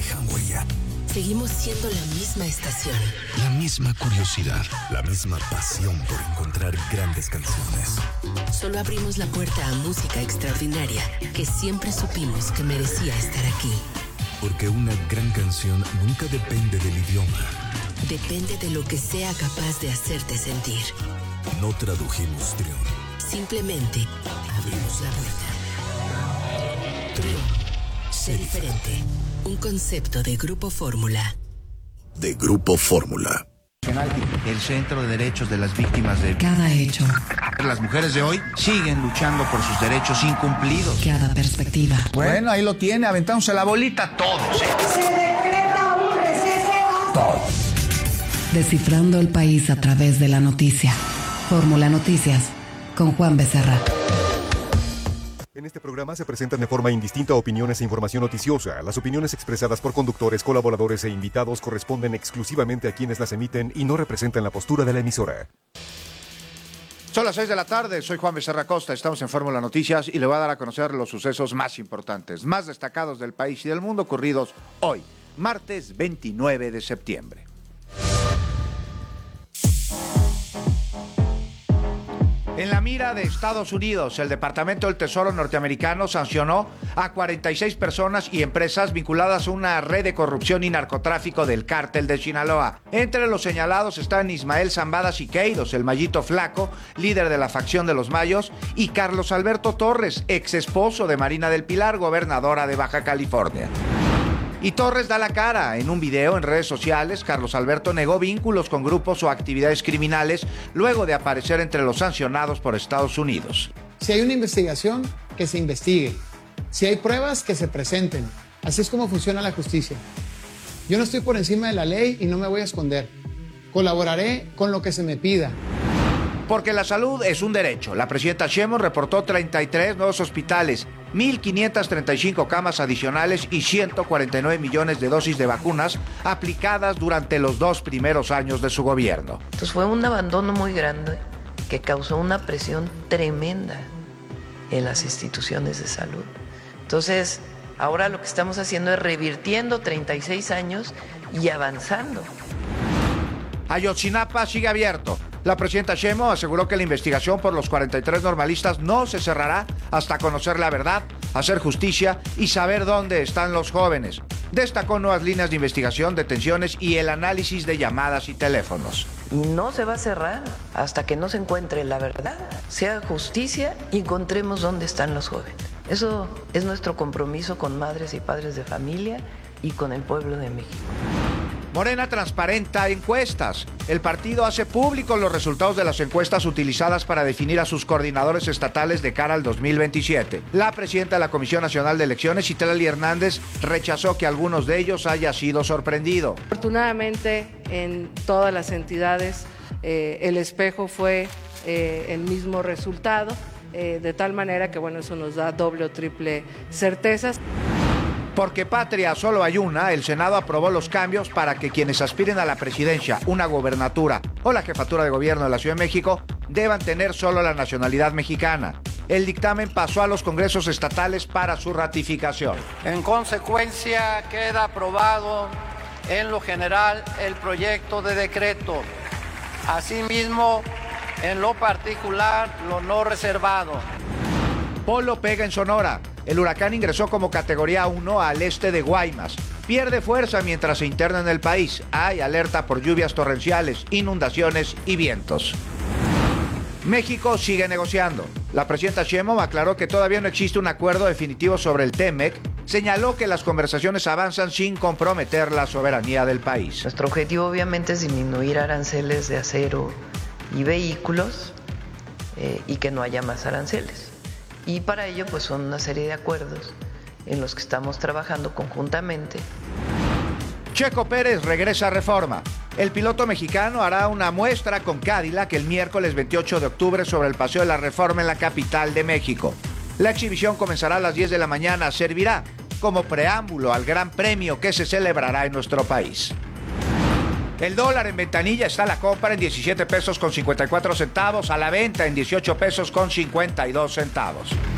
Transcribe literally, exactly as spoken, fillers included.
dejan huella. Seguimos siendo la misma estación. La misma curiosidad. La misma pasión por encontrar grandes canciones. Solo abrimos la puerta a música extraordinaria que siempre supimos que merecía estar aquí. Porque una gran canción nunca depende del idioma. Depende de lo que sea capaz de hacerte sentir. No tradujimos Trión. Simplemente abrimos la puerta. Trión. Sé diferente. Un concepto de Grupo Fórmula. De Grupo Fórmula. El Centro de Derechos de las Víctimas de cada hecho. Las mujeres de hoy siguen luchando por sus derechos incumplidos. Cada perspectiva. Bueno, ahí lo tiene, aventándose la bolita todos. ¿eh? Se decreta un receso. Todos. Descifrando el país a través de la noticia. Fórmula Noticias, con Juan Becerra. En este programa se presentan de forma indistinta opiniones e información noticiosa. Las opiniones expresadas por conductores, colaboradores e invitados corresponden exclusivamente a quienes las emiten y no representan la postura de la emisora. Son las seis de la tarde, soy Juan Becerra Costa, estamos en Fórmula Noticias y le voy a dar a conocer los sucesos más importantes, más destacados del país y del mundo ocurridos hoy, martes veintinueve de septiembre. En la mira de Estados Unidos, el Departamento del Tesoro norteamericano sancionó a cuarenta y seis personas y empresas vinculadas a una red de corrupción y narcotráfico del cártel de Sinaloa. Entre los señalados están Ismael Zambada Siqueiros, el Mayito Flaco, líder de la facción de los Mayos, y Carlos Alberto Torres, ex esposo de Marina del Pilar, gobernadora de Baja California. Y Torres da la cara. En un video en redes sociales, Carlos Alberto negó vínculos con grupos o actividades criminales luego de aparecer entre los sancionados por Estados Unidos. Si hay una investigación, que se investigue. Si hay pruebas, que se presenten. Así es como funciona la justicia. Yo no estoy por encima de la ley y no me voy a esconder. Colaboraré con lo que se me pida. Porque la salud es un derecho. La presidenta Sheinbaum reportó treinta y tres nuevos hospitales, mil quinientas treinta y cinco camas adicionales y ciento cuarenta y nueve millones de dosis de vacunas aplicadas durante los dos primeros años de su gobierno. Entonces fue un abandono muy grande que causó una presión tremenda en las instituciones de salud. Entonces, ahora lo que estamos haciendo es revirtiendo treinta y seis años y avanzando. Ayotzinapa sigue abierto. La presidenta Sheinbaum aseguró que la investigación por los cuarenta y tres normalistas no se cerrará hasta conocer la verdad, hacer justicia y saber dónde están los jóvenes. Destacó nuevas líneas de investigación, detenciones y el análisis de llamadas y teléfonos. No se va a cerrar hasta que no se encuentre la verdad, se haga justicia y encontremos dónde están los jóvenes. Eso es nuestro compromiso con madres y padres de familia y con el pueblo de México. Morena transparenta encuestas. El partido hace públicos los resultados de las encuestas utilizadas para definir a sus coordinadores estatales de cara al dos mil veintisiete. La presidenta de la Comisión Nacional de Elecciones, Citlali Hernández, rechazó que algunos de ellos haya sido sorprendido. Afortunadamente, en todas las entidades, eh, el espejo fue eh, el mismo resultado, eh, de tal manera que, bueno, eso nos da doble o triple certezas. Porque patria solo hay una, el Senado aprobó los cambios para que quienes aspiren a la presidencia, una gobernatura o la jefatura de gobierno de la Ciudad de México deban tener solo la nacionalidad mexicana. El dictamen pasó a los congresos estatales para su ratificación. En consecuencia, queda aprobado en lo general el proyecto de decreto. Asimismo, en lo particular, lo no reservado. Polo pega en Sonora. El huracán ingresó como categoría uno al este de Guaymas. Pierde fuerza mientras se interna en el país. Hay alerta por lluvias torrenciales, inundaciones y vientos. México sigue negociando. La presidenta Sheinbaum aclaró que todavía no existe un acuerdo definitivo sobre el TEMEC. Señaló que las conversaciones avanzan sin comprometer la soberanía del país. Nuestro objetivo obviamente es disminuir aranceles de acero y vehículos eh, y que no haya más aranceles. Y para ello, pues son una serie de acuerdos en los que estamos trabajando conjuntamente. Checo Pérez regresa a Reforma. El piloto mexicano hará una muestra con Cadillac el miércoles veintiocho de octubre sobre el Paseo de la Reforma en la capital de México. La exhibición comenzará a las diez de la mañana. Servirá como preámbulo al gran premio que se celebrará en nuestro país. El dólar en ventanilla está a la compra en diecisiete pesos con cincuenta y cuatro centavos, a la venta en dieciocho pesos con cincuenta y dos centavos.